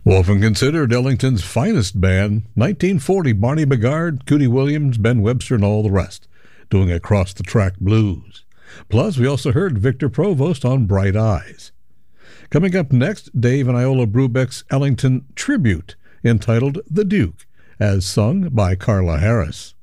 Often considered Ellington's finest band, 1940 Barney Bigard, Cootie Williams, Ben Webster, and all the rest, doing across-the-track blues. Plus, we also heard Victor Provost on Bright Eyes. Coming up next, Dave and Iola Brubeck's Ellington tribute, entitled The Duke, as sung by Carla Harris.